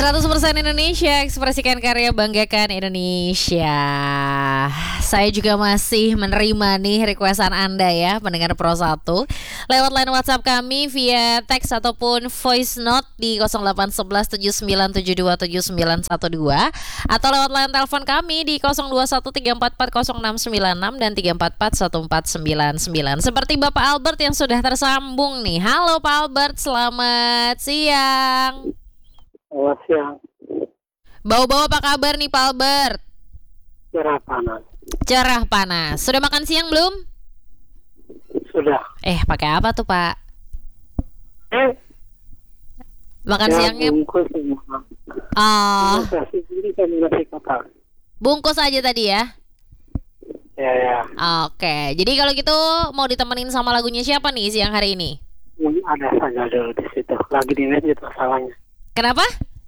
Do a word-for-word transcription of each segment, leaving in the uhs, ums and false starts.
seratus persen Indonesia, ekspresikan karya, banggakan Indonesia. Saya juga masih menerima nih requestan Anda ya, pendengar Pro satu, lewat line WhatsApp kami via teks ataupun voice note di nol delapan satu satu tujuh sembilan tujuh dua tujuh sembilan satu dua, atau lewat line telepon kami di nol dua satu tiga empat empat nol enam sembilan enam dan tiga empat empat satu empat sembilan sembilan. Seperti Bapak Albert yang sudah tersambung nih. Halo Pak Albert, selamat siang. Selamat siang. Bawa-bawa apa kabar nih Pak Albert? Cerah panas. Cerah panas. Sudah makan siang belum? Sudah. Eh, pakai apa tuh Pak? Eh, Makan ya, siangnya? bungkus semua. Oh, Kasih diri kan nasi kotak. bungkus aja tadi ya? Ya ya. Oke, jadi kalau gitu mau ditemenin sama lagunya siapa nih siang hari ini? Yang ada saja dulu di situ. Lagi di masjid masalahnya. Kenapa?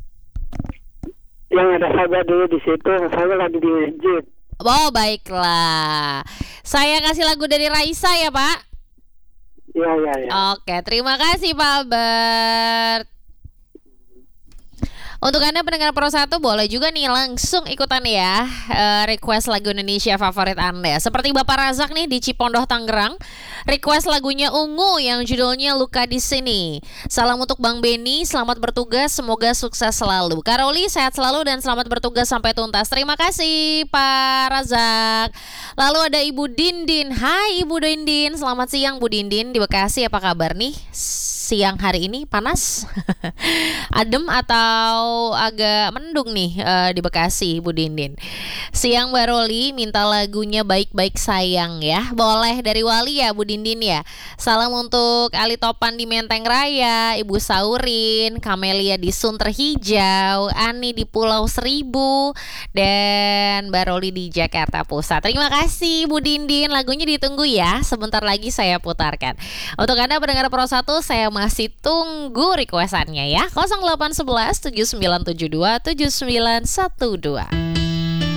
Yang ada saja dulu di situ. Saya lagi di masjid. Oh, baiklah. Saya kasih lagu dari Raisa ya Pak? Ya ya ya. Oke, terima kasih Pak Albert. Untuk Anda pendengar Pro satu, boleh juga nih langsung ikutan ya uh, request lagu Indonesia favorit Anda. Seperti Bapak Razak nih di Cipondoh Tangerang, request lagunya Ungu yang judulnya Luka di Sini. Salam untuk Bang Beni, selamat bertugas, semoga sukses selalu. Karoli, sehat selalu dan selamat bertugas sampai tuntas. Terima kasih Pak Razak. Lalu ada Ibu Dindin. Hai Ibu Dindin, selamat siang Bu Dindin di Bekasi. Apa kabar nih siang hari ini? Panas? Adem atau agak mendung nih uh, di Bekasi Bu Dindin. Siang Mbak Roli minta lagunya Baik-Baik Sayang ya. Boleh dari Wali ya Bu Dindin ya. Salam untuk Ali Topan di Menteng Raya, Ibu Saurin, Kamelia di Sunter Hijau, Ani di Pulau Seribu, dan Mbak Roli di Jakarta Pusat. Terima kasih Bu Dindin. Lagunya ditunggu ya. Sebentar lagi saya putarkan. Untuk Anda pendengar Pro satu, saya masih tunggu requestannya ya. nol delapan satu satu tujuh sembilan tujuh dua tujuh sembilan satu dua.